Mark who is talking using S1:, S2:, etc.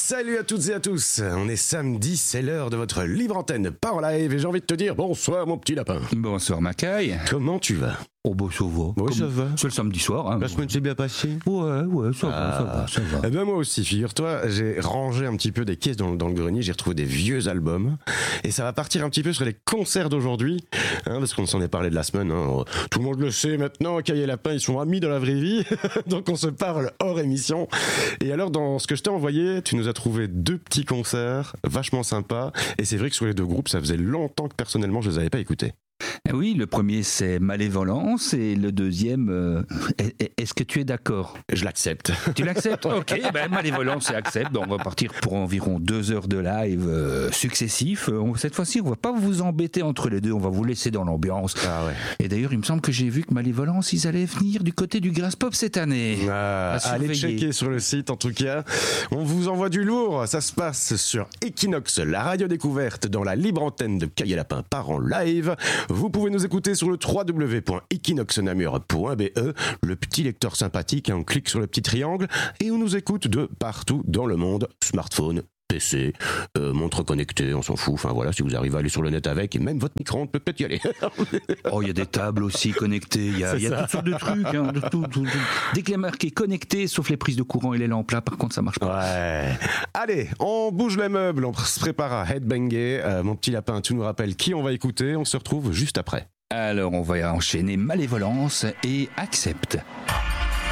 S1: Salut à toutes et à tous, on est samedi, c'est l'heure de votre libre antenne par live et j'ai envie de te dire bonsoir mon petit lapin.
S2: Bonsoir Macaille.
S1: Comment tu vas?
S2: Oh bah ça va.
S1: Oui, ça va.
S2: C'est le samedi soir. Hein.
S1: La semaine s'est bien passée?
S2: Ouais, ça va.
S1: Eh ben moi aussi, figure-toi, j'ai rangé un petit peu des caisses dans le grenier, j'ai retrouvé des vieux albums et ça va partir un petit peu sur les concerts d'aujourd'hui, hein, parce qu'on s'en est parlé de la semaine, hein. Tout le monde le sait maintenant, Caille et Lapin ils sont amis dans la vraie vie, donc on se parle hors émission. Et alors dans ce que je t'ai envoyé, tu nous as trouvé 2 petits concerts vachement sympas et c'est vrai que sur les 2 groupes, ça faisait longtemps que personnellement je les avais pas écoutés.
S2: Oui, le premier c'est Malévolence et le deuxième, est-ce que tu es d'accord?
S1: Je l'accepte.
S2: Tu l'acceptes? Ok, Malévolence et accepte. On va partir pour environ 2 heures de live successifs. Cette fois-ci, on va pas vous embêter entre les deux, on va vous laisser dans l'ambiance.
S1: Ah ouais.
S2: Et d'ailleurs, il me semble que j'ai vu que Malévolence, ils allaient venir du côté du Grass Pop cette année.
S1: Allez checker sur le site en tout cas. On vous envoie du lourd. Ça se passe sur Equinox, la radio découverte dans la libre antenne de Caille et Lapin par en live. Vous pouvez nous écouter sur le www.equinoxnamur.be, le petit lecteur sympathique, on clique sur le petit triangle et on nous écoute de partout dans le monde, smartphone, PC, montre connectée, on s'en fout, enfin voilà, si vous arrivez à aller sur le net avec, et même votre micro-ondes peut peut-être y aller.
S2: Oh, il y a des tables aussi connectées, il y a toutes sortes de trucs, hein, de tout. Dès qu'il est marqué connecté, sauf les prises de courant et les lampes là, par contre ça marche pas.
S1: Ouais. Allez, on bouge les meubles, on se prépare à headbanger. Mon petit lapin, tu nous rappelles qui on va écouter, on se retrouve juste après.
S2: Alors on va enchaîner Malévolence et Accepte.